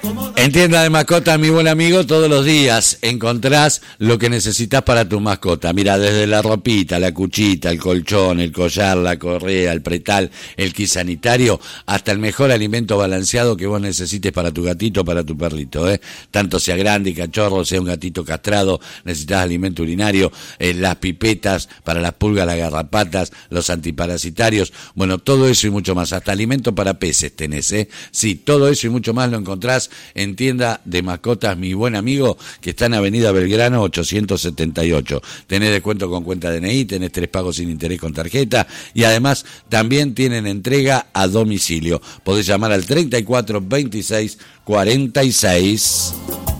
En tienda de mascotas, mi buen amigo, todos los días encontrás lo que necesitas para tu mascota. Mira, desde la ropita, la cuchita, el colchón, el collar, la correa, el pretal, el kit sanitario, hasta el mejor alimento balanceado que vos necesites para tu gatito, para tu perrito, Tanto sea grande, cachorro, sea un gatito castrado, necesitas alimento urinario, las pipetas para las pulgas, las garrapatas, los antiparasitarios, bueno, todo eso y mucho más, hasta alimento para peces tenés, Sí, todo eso y mucho más lo encontrás en tienda de mascotas, mi buen amigo, que está en Avenida Belgrano 878. Tenés descuento con cuenta DNI, tenés 3 pagos sin interés con tarjeta y además también tienen entrega a domicilio. Podés llamar al 34 26 46.